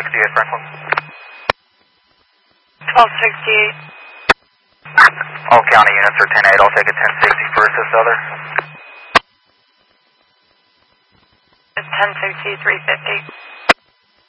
1258 Franklin. 1268. All county units are 10-8. I'll take a 1060 for assist other. It's 1060, 350.